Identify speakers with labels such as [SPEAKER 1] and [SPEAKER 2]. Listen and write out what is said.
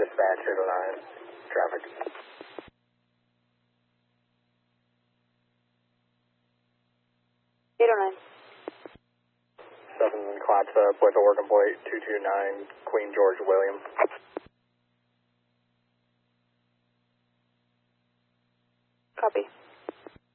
[SPEAKER 1] Dispatch 809, traffic.
[SPEAKER 2] 809.
[SPEAKER 1] 7 collapse, Puerto Working Plate 229, Queen George William.